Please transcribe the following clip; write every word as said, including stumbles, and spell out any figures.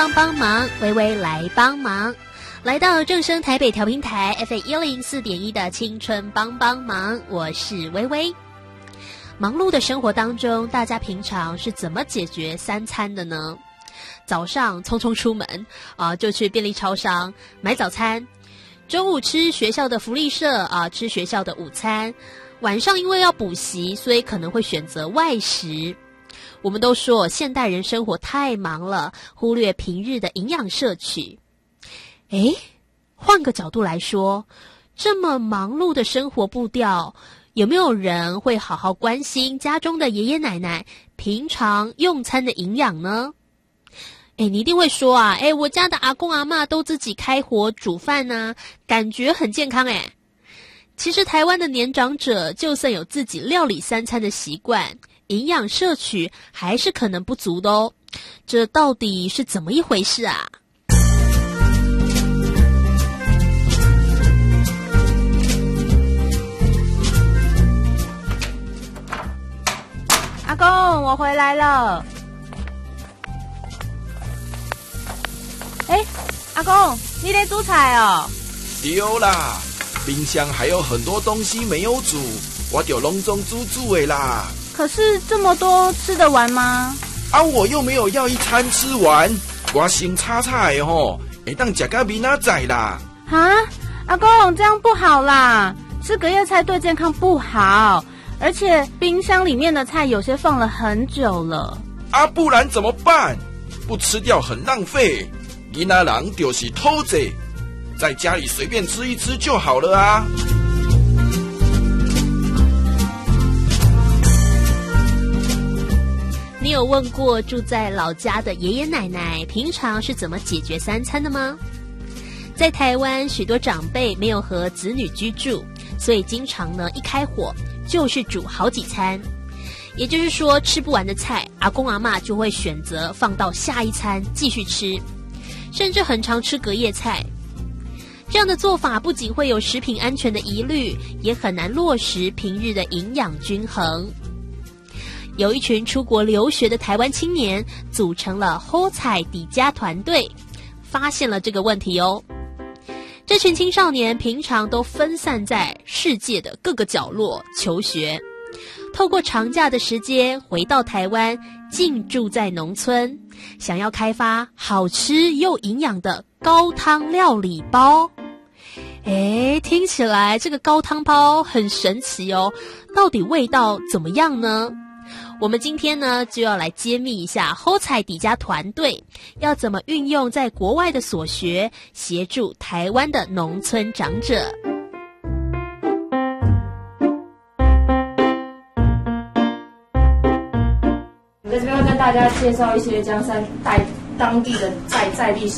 帮帮忙，微微来帮忙。来到正声台北调频台 F M 一零四点一的青春帮帮忙，我是微微。忙碌的生活当中，大家平常是怎么解决三餐的呢？早上匆匆出门啊、呃，就去便利超商买早餐，中午吃学校的福利社啊、呃，吃学校的午餐，晚上因为要补习，所以可能会选择外食。我们都说现代人生活太忙了，忽略平日的营养摄取。诶，换个角度来说，这么忙碌的生活步调，有没有人会好好关心家中的爷爷奶奶平常用餐的营养呢？诶，你一定会说啊，诶，我家的阿公阿嬷都自己开火煮饭啊，感觉很健康诶。其实台湾的年长者就算有自己料理三餐的习惯，营养摄取还是可能不足的哦。这到底是怎么一回事啊？ 阿公，我回来了。哎，阿公，你在煮菜哦？ 对啦，冰箱还有很多东西没有煮，我就隆重煮煮的啦。 可是这么多吃得完吗？ 啊，我又没有要一餐吃完，我先炒菜的吼，会当吃到明仔载啦。 哈，阿公这样不好啦，吃隔夜菜对健康不好，而且冰箱里面的菜有些放了很久了。 啊，不然怎么办？不吃掉很浪费。囡仔人就是偷贼，在家里随便吃一吃就好了啊。 你有问过住在老家的爷爷奶奶平常是怎么解决三餐的吗？在台湾，许多长辈没有和子女居住，所以经常呢一开火就是煮好几餐。也就是说，吃不完的菜，阿公阿嬷就会选择放到下一餐继续吃，甚至很常吃隔夜菜。这样的做法不仅会有食品安全的疑虑，也很难落实平日的营养均衡。有一群出国留学的台湾青年组成了好菜底家团队，发现了这个问题哦。这群青少年平常都分散在世界的各个角落求学，透过长假的时间回到台湾，进驻在农村，想要开发好吃又营养的高汤料理包。诶，听起来这个高汤包很神奇哦，到底味道怎么样呢？我们今天呢就要来揭秘一下好菜底家团队要怎么运用在国外的所学，协助台湾的农村长者。 在这边要跟大家介绍一些江山带当地的在在地食